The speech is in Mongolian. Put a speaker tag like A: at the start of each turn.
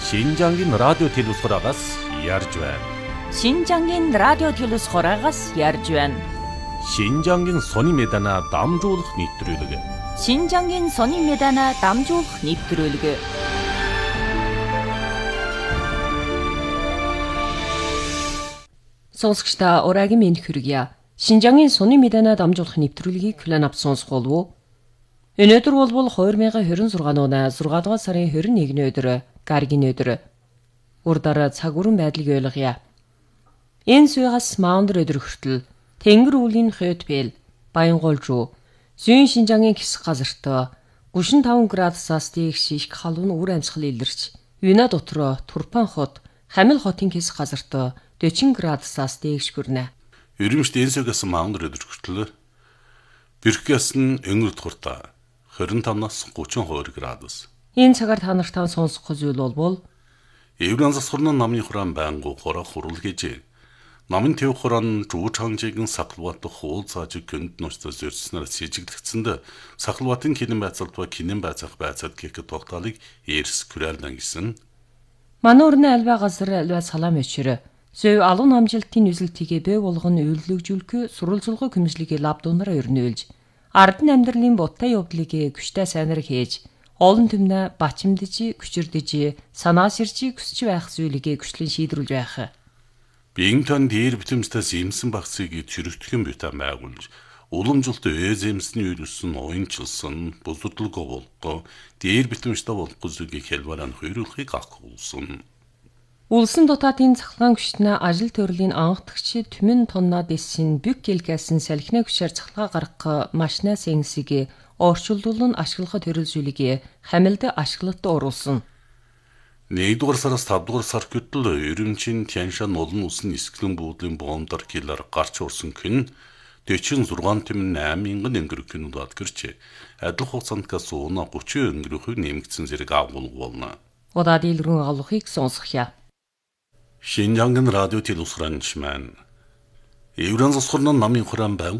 A: 신장긴 라디오 телевизорагаас ярьж байна.
B: 신장긴 라디오 телевизорагаас ярьж байна.
A: 신장긴 сони медана дамжуулах нэвтрүүлэг.
B: 신장긴 сони медана дамжуулах нэвтрүүлэг. Сонсогчдаа ураагийн мэнд хүргье. 신장긴 сони медана дамжуулах нэвтрүүлгийг хүлээн авч сонсох болов уу? Өнөөдөр бол 2026 оны 6 дугаар сарын 21-ний өдөр гаргийн өдөр. Урдаараа цаг бүрэн байдлыг ойлгоё. Энэ суйгаас маундэр өдөр хүртэл тэнгэр үүлгийн хойд бэл Баянгол руу зүүн Шинжангийн хэсэг газартаа 35 градусаас дээш их халуун үр амьсгал илэрч, Юна дотроо Турпан хот, Хамил хотын хэсэг газартаа 40 градусаас дээш хүрнэ.
C: Ерөнхийдөө энэ суйгаас маундэр өдөр хүртэл Биркээс нь өнгөрд хуртаа 25-наас 32 градус.
B: Энэ цагаар та нартай сонсох зүйл бол
C: Евран засварны намын хураан байнгу хураа хурлгэж намын төв хураан жуу чанжигэн сахалбат хуул цаажиг гүнд нуцтай зөрснөр сэжигдэгцэнд сахалбатын кинэн байцаалтва кинэн байцах байцаад гэх тогтоолыг эрс күрэлнэ гэсэн.
B: Манай өрнө альва газар альва салам өчрө. Зөв алуун амжилтын үзэлтийгээ бай болгоно үйлдвэрлэжүүлэх сурвалжлагын хөмжлөгийг лабдуунаараа өрнөөлж, ардын амьдралын буттай явдлыг күштэй сайнаар хийж, олон төмнө бачимдж, күчирдэж, санаа сэржийг хүсч байх зүйлийг күчлэн шийдвэрлэж байх.
C: Биентон дээр битэмстэй зэмсэн багцыг чирэгтгэн битэн байгуулж, уламжлалт зэмсний үйлсэн оюунчилсан, бузудлага болго, дээр битэмстэй болох зүйлийг хэлбэрэн хөрүүлэхийг агуулсан.
B: Улсын дотаадын цахилгаан күчнээ ажил төрлийн анхдагч түмэн тонноо дэссэн бүк гэлгээсэн салхины күчээр цахилгаа гаргах машина сэнсийг орчуулуулан ашиглах төрөлжүүлгийг хамилд ашиглалт оруулсан.
C: 1-р сараас 5-р сар гэтэл ерөнчин Тяншан олон улсын нисгэлэн буудлын бомбдар килэр гарч урсан хүн 46 тэм 8,000 өнгөрөх гинудад гэрч адил хугацаанд гасууна 30 өнгөрөхөөр нэмэгдсэн зэрэг агуулгуулна.
B: Удаад илрүүн алухыг сонсгоё.
C: 신장근 라디오 телевизорын Евран засварны намын хураан